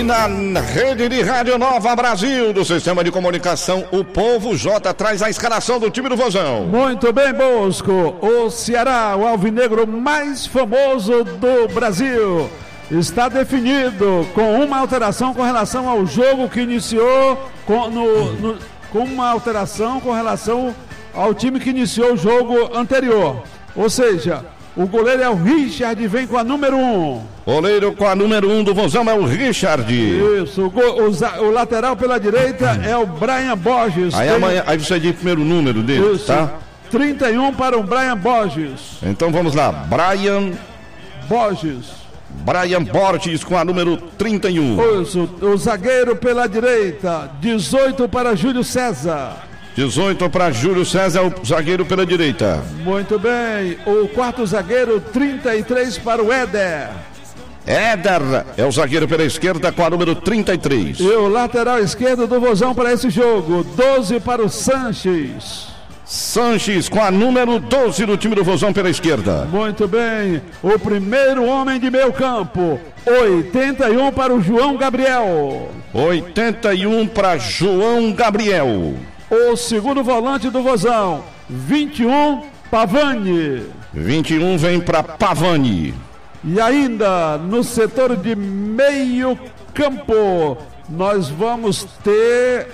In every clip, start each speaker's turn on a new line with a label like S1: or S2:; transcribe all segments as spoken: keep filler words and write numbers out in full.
S1: na rede de Rádio Nova Brasil, do Sistema de Comunicação O Povo. J traz a escalação do time do Vozão.
S2: Muito bem, Bosco. O Ceará, o alvinegro mais famoso do Brasil, está definido com uma alteração com relação ao jogo que iniciou, com, no, no, com uma alteração com relação ao time que iniciou o jogo anterior. Ou seja, o goleiro é o Richard, vem com a número um.
S1: Goleiro com a número um do Vozão é o Richard.
S2: Isso, o, go, o, o lateral pela direita é o Brian Borges.
S1: Aí, tem... amanhã, aí você diz o primeiro número dele, isso, tá?
S2: trinta e um para o Brian Borges.
S1: Então vamos lá, Brian
S2: Borges.
S1: Brian Borges com a número trinta e um.
S2: Isso, o zagueiro pela direita, dezoito para Júlio César.
S1: dezoito para Júlio César, o zagueiro pela direita.
S2: Muito bem, o quarto zagueiro, trinta e três para o Éder.
S1: Éder é o zagueiro pela esquerda com a número trinta e três.
S2: E o lateral esquerdo do Vozão para esse jogo, doze para o Sanches.
S1: Sanches com a número doze do time do Vozão pela esquerda.
S2: Muito bem, o primeiro homem de meio campo, oitenta e um para o João Gabriel.
S1: oitenta e um para João Gabriel.
S2: O segundo volante do Vozão, vinte e um, Pavani.
S1: vinte e um vem para Pavani.
S2: E ainda no setor de meio campo, nós vamos ter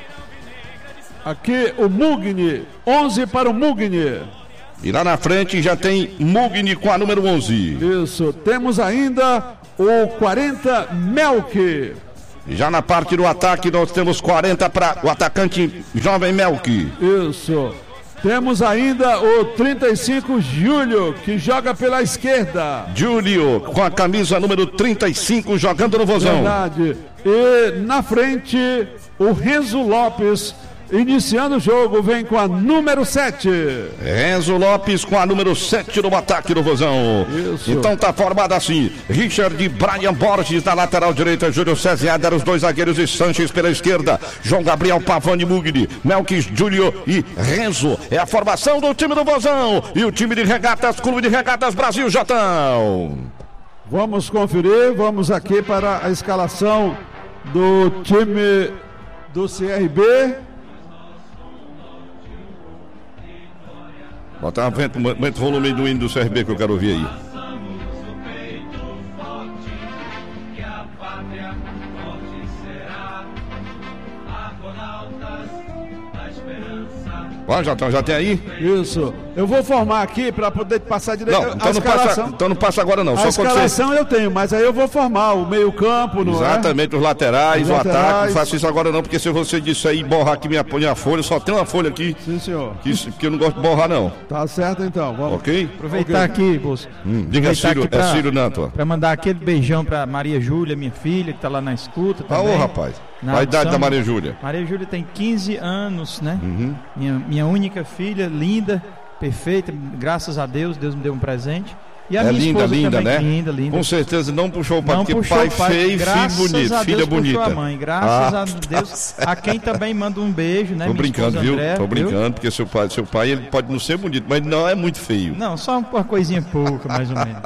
S2: aqui o Mugni, onze para o Mugni.
S1: E lá na frente já tem Mugni com a número onze.
S2: Isso, temos ainda o quarenta, Melk.
S1: Já na parte do ataque nós temos quarenta para o atacante Jovem Melk.
S2: Isso. Temos ainda o trinta e cinco, Júlio, que joga pela esquerda.
S1: Júlio com a camisa número trinta e cinco jogando no Vozão.
S2: Verdade. E na frente o Renzo Lopes, iniciando o jogo, vem com a número sete.
S1: Renzo Lopes com a número sete no ataque do Vozão.
S2: Isso.
S1: Então tá formado assim: Richard, Brian Borges na lateral direita, Júlio César Éder, os dois zagueiros, e Sanches pela esquerda, João Gabriel, Pavani, Mugni, Melquis, Júlio e Renzo. É a formação do time do Vozão. E o time de regatas, Clube de Regatas Brasil, Jotão.
S2: Vamos conferir, vamos aqui para a escalação do time do C R B.
S1: Bota aumenta o volume do hino do C R B que eu quero ouvir aí. Ó, já, já tem aí?
S2: Isso. Eu vou formar aqui para poder passar direito.
S1: Não, então, a não passa, então não passa agora não.
S2: A
S1: Só
S2: escalação
S1: você...
S2: eu tenho, mas aí eu vou formar o meio campo, não
S1: Exatamente,
S2: é?
S1: os laterais,
S2: os
S1: o
S2: laterais.
S1: ataque. Não faço isso agora não, porque se você disser aí borrar aqui minha, minha folha, só tem uma folha aqui.
S2: Sim, senhor.
S1: Que, que eu não gosto de borrar não.
S2: Tá certo então, vamos.
S1: Ok?
S3: Aproveitar okay. aqui, Bolsa.
S1: Hum, diga, Círio, pra, é Círio Nanto.
S3: Para mandar aquele beijão para Maria Júlia, minha filha, que tá lá na escuta também.
S1: Ah, ô rapaz. Qual a idade da Maria Júlia?
S3: Maria Júlia tem quinze anos, né?
S1: Uhum.
S3: Minha, minha única filha, linda, perfeita, graças a Deus, Deus me deu um presente. E a
S1: é
S3: minha
S1: linda,
S3: esposa
S1: linda,
S3: também,
S1: né?
S3: Linda, linda.
S1: Com certeza não puxou o pai,
S3: não
S1: porque
S3: puxou
S1: pai
S3: o pai.
S1: feio,
S3: graças
S1: filho bonito,
S3: a
S1: filha
S3: Deus
S1: bonita.
S3: A mãe. Graças
S1: ah,
S3: a Deus, a quem também manda um beijo, né?
S1: Tô
S3: minha
S1: brincando, viu?
S3: André,
S1: Tô brincando,
S3: viu?
S1: porque seu pai, seu pai ele pode não ser bonito, mas não é muito feio.
S3: Não, só uma coisinha pouca, mais ou menos.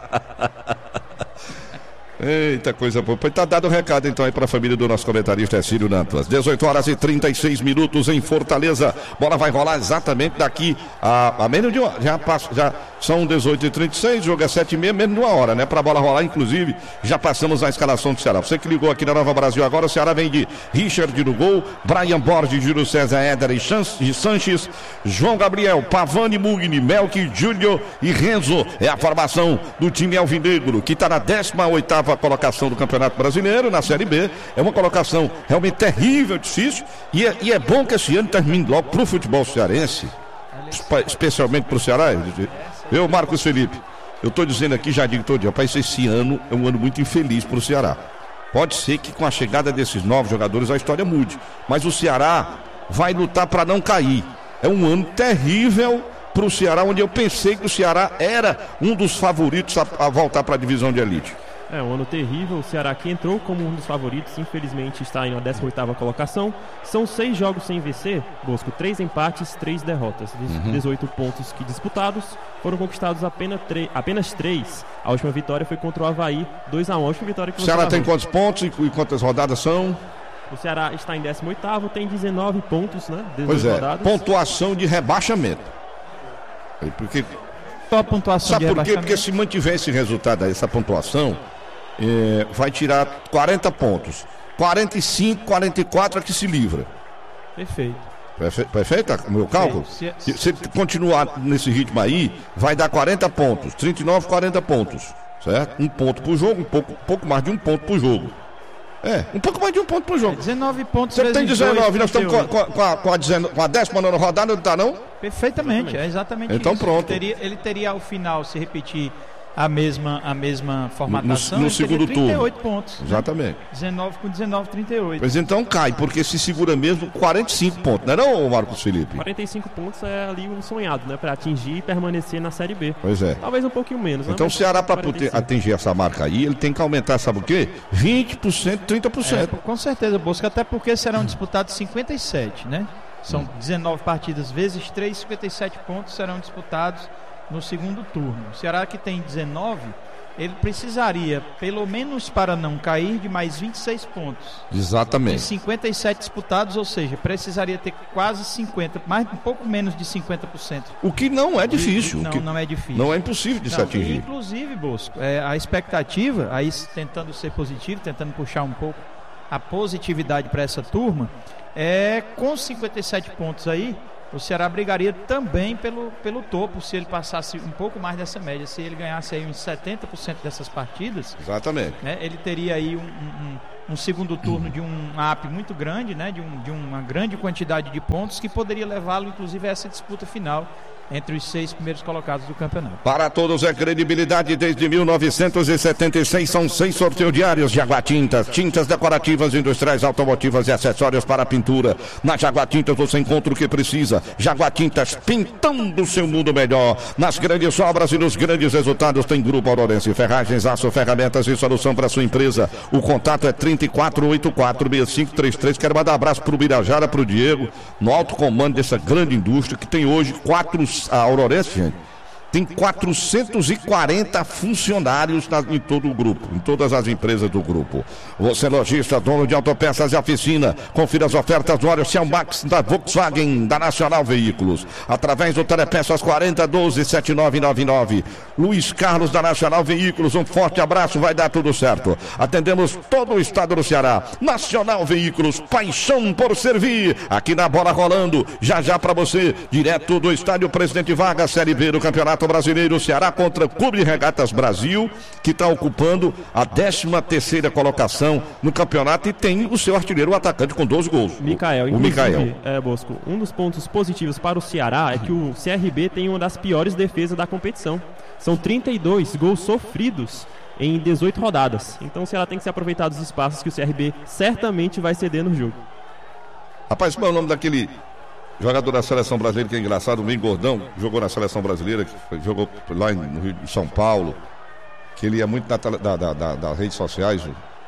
S1: Eita, coisa boa. Tá dado o recado então aí para a família do nosso comentarista Círio Nanto. Às dezoito horas e trinta e seis minutos em Fortaleza. Bola vai rolar exatamente daqui a, a menos de uma. Já, passa, já são dezoito e trinta e seis, jogo é sete e meia, menos de uma hora, né? Pra bola rolar, inclusive, já passamos a escalação do Ceará. Você que ligou aqui na Nova Brasil agora, o Ceará vem de Richard no gol, Brian Borges, Júlio César Éder e Sanches, João Gabriel, Pavani, Mugni, Melk, Júlio e Renzo. É a formação do time alvinegro, que está na décima oitava colocação do Campeonato Brasileiro, na Série B. É uma colocação realmente terrível, difícil, e é, e é bom que esse ano termine logo pro futebol cearense, especialmente pro Ceará. Eu, Marcos Felipe, eu estou dizendo aqui, já digo todo dia, rapaz, esse ano é um ano muito infeliz para o Ceará. Pode ser que com a chegada desses novos jogadores a história mude, mas o Ceará vai lutar para não cair. É um ano terrível para o Ceará, onde eu pensei que o Ceará era um dos favoritos a, a voltar para a divisão de elite.
S4: É um ano terrível. O Ceará, que entrou como um dos favoritos, infelizmente está em uma décima oitava colocação. São seis jogos sem vencer, Bosco, três empates, três derrotas. Dos uhum. dezoito pontos que disputados, foram conquistados apenas, apenas três. A última vitória foi contra o Avaí, dois a um. A última vitória que
S1: o Ceará tem quantos pontos e quantas rodadas são?
S4: O Ceará está em décimo oitavo, tem dezenove pontos, né?
S1: Pois é, rodadas. Pontuação de rebaixamento. Porque...
S3: Só a pontuação
S1: Sabe
S3: de
S1: por quê? Porque se mantiver esse resultado, essa pontuação, é, vai tirar quarenta pontos. quarenta e cinco, quarenta e quatro é que se livra.
S3: Perfeito.
S1: Perfe, perfeito o meu cálculo? Se, se, se ele continuar nesse ritmo aí, vai dar quarenta pontos. trinta e nove, quarenta pontos. Certo? Um ponto por jogo, um pouco, pouco mais de um ponto por jogo. É, um pouco mais de um ponto por jogo. É
S3: dezenove pontos.
S1: Você tem dezenove, dois, nós estamos com, com, com, a, com, a dezenove, com a décima nona rodada, não está não?
S3: Perfeitamente, é exatamente
S1: então,
S3: isso.
S1: Então pronto.
S3: Ele teria, ele teria ao final, se repetir a mesma, a mesma formatação,
S1: no, no segundo turno.
S3: trinta e oito pontos.
S1: Exatamente.
S3: Né? dezenove com dezenove, trinta e oito.
S1: Pois então cai, porque se segura mesmo quarenta e cinco pontos, não é não, Marcos Felipe?
S4: quarenta e cinco pontos é ali um sonhado, né? Para atingir e permanecer na Série B.
S1: Pois é.
S4: Talvez um pouquinho menos.
S1: Então
S4: né?
S1: o Ceará, para atingir essa marca aí, ele tem que aumentar, sabe o quê? vinte por cento, trinta por cento.
S3: É, com certeza, Bosco, até porque serão disputados cinquenta e sete, né? São dezenove partidas vezes três, cinquenta e sete pontos serão disputados no segundo turno. O Ceará, que tem dezenove, ele precisaria, pelo menos para não cair, de mais vinte e seis pontos.
S1: Exatamente.
S3: De cinquenta e sete disputados, ou seja, precisaria ter quase cinquenta, mais, um pouco menos de cinquenta por cento.
S1: O que não é difícil.
S3: Não,
S1: que
S3: não é difícil.
S1: Não é impossível de
S3: não,
S1: se atingir.
S3: Inclusive, Bosco, é, a expectativa, aí tentando ser positivo, tentando puxar um pouco a positividade para essa turma, é com cinquenta e sete pontos aí, o Ceará brigaria também pelo, pelo topo, se ele passasse um pouco mais dessa média, se ele ganhasse aí uns setenta por cento dessas partidas.
S1: Exatamente.
S3: Né, ele teria aí um, um, um segundo turno de um A P muito grande, né, de, um, de uma grande quantidade de pontos, que poderia levá-lo inclusive a essa disputa final entre os seis primeiros colocados do campeonato.
S1: Para todos é credibilidade desde mil novecentos e setenta e seis, são seis sorteios diários. Jaguar Tintas, tintas decorativas, industriais, automotivas e acessórios para pintura. Na Jaguar Tintas você encontra o que precisa. Jaguar Tintas, pintando o seu mundo melhor. Nas grandes obras e nos grandes resultados tem Grupo Aurorense Ferragens, Aço, Ferramentas e solução para sua empresa. O contato é trinta e quatro, oitenta e quatro, sessenta e cinco trinta e três. Quero mandar um abraço para o Birajara, para o Diego, no alto comando dessa grande indústria que tem hoje quatro. A Aurorense, gente, tem quatrocentos e quarenta funcionários na, em todo o grupo, em todas as empresas do grupo. Você, lojista, dono de autopeças e oficina, confira as ofertas do óleo Shell Max da Volkswagen, da Nacional Veículos, através do Telepeças quarenta, doze, setenta e nove noventa e nove. Luiz Carlos, da Nacional Veículos, um forte abraço, vai dar tudo certo. Atendemos todo o estado do Ceará. Nacional Veículos, paixão por servir. Aqui na Bola Rolando, já já para você, direto do estádio Presidente Vargas, Série B do Campeonato Brasileiro, Ceará contra o Clube de Regatas Brasil, que está ocupando a décima terceira colocação no campeonato e tem o seu artilheiro, o atacante, com doze gols.
S4: Mikael,
S1: o Mikael.
S4: É, Bosco, um dos pontos positivos para o Ceará é que o C R B tem uma das piores defesas da competição. São trinta e dois gols sofridos em dezoito rodadas. Então o Ceará tem que se aproveitar dos espaços que o C R B certamente vai ceder no jogo.
S1: Rapaz, qual é o nome daquele jogador da seleção brasileira que é engraçado, bem gordão, jogou na seleção brasileira, que foi, jogou lá no Rio de São Paulo, que ele é muito da, da, da, da, das redes sociais.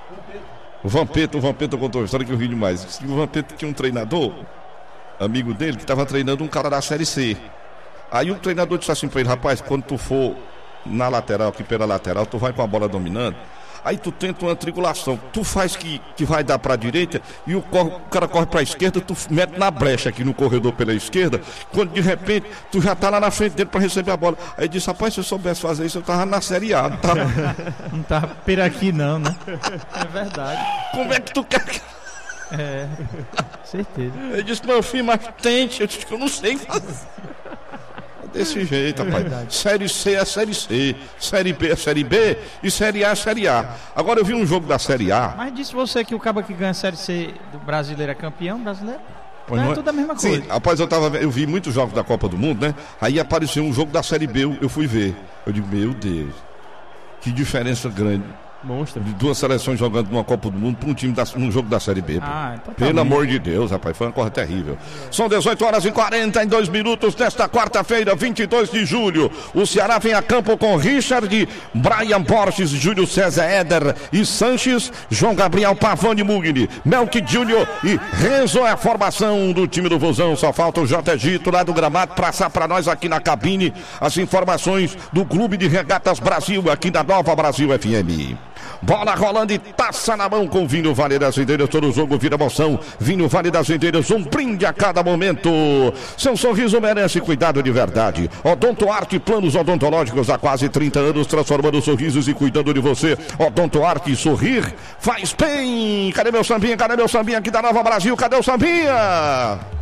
S1: O Vampeta, o Vampeta contou uma história que eu ri demais. O Vampeta tinha um treinador, amigo dele, que estava treinando um cara da Série C. Aí o treinador disse assim para ele: rapaz, quando tu for na lateral, aqui pela lateral, tu vai com a bola dominando, aí tu tenta uma triangulação, tu faz que, que vai dar pra direita e o, corre, o cara corre pra esquerda, tu mete na brecha aqui no corredor pela esquerda, quando de repente tu já tá lá na frente dele pra receber a bola. Aí ele disse: rapaz, se eu soubesse fazer isso, eu tava na Série A, não tava,
S3: não tava por aqui não, né? É verdade.
S1: Como é que tu quer que...
S3: É, certeza.
S1: Ele disse: meu filho, mas tente. Eu disse que eu não sei fazer. Desse jeito, rapaz. É Série C é Série C, Série B é Série B e Série A é Série A. Agora eu vi um jogo da Série A.
S3: Mas disse você que o cara que ganha a Série C do brasileiro é campeão brasileiro?
S1: Pois não é, é tudo a mesma coisa. Sim, rapaz, eu, tava, eu vi muitos jogos da Copa do Mundo, né? Aí apareceu um jogo da Série B, eu, eu fui ver. Eu digo: meu Deus, que diferença grande.
S4: Monstro.
S1: Duas seleções jogando numa Copa do Mundo para um time da, num jogo da Série B.
S3: Ah, então tá
S1: Pelo
S3: bem.
S1: amor de Deus, rapaz, foi uma coisa terrível. São dezoito horas e quarenta e dois minutos nesta quarta-feira, vinte e dois de julho. O Ceará vem a campo com Richard, Brian Borges, Júlio César Éder e Sanches, João Gabriel Pavani Mugni, Melk Júnior e Renzo é a formação do time do Vozão. Só falta o J. Gito lá do gramado passar para nós aqui na cabine as informações do Clube de Regatas Brasil, aqui da Nova Brasil F M. Bola rolando e taça na mão com Vinho Vale das Videiras. Todo jogo vira emoção. Vinho Vale das Videiras, um brinde a cada momento. Seu sorriso merece cuidado de verdade. Odonto Arte, planos odontológicos há quase trinta anos, transformando sorrisos e cuidando de você. Odonto Arte, sorrir faz bem. Cadê meu sambinha? Cadê meu sambinha aqui da Nova Brasil? Cadê o sambinha?